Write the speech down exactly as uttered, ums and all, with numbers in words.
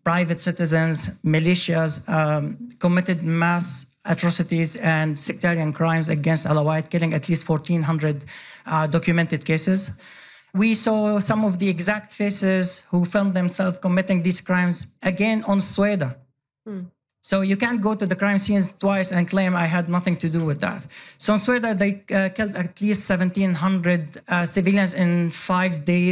private citizens, militias, um, committed mass atrocities and sectarian crimes against Alawite, killing at least fourteen hundred uh, documented cases. We saw some of the exact faces who filmed themselves committing these crimes again on Sweda. Mm. So you can't go to the crime scenes twice and claim I had nothing to do with that. So in Sweda, they uh, killed at least seventeen hundred uh, civilians in five days.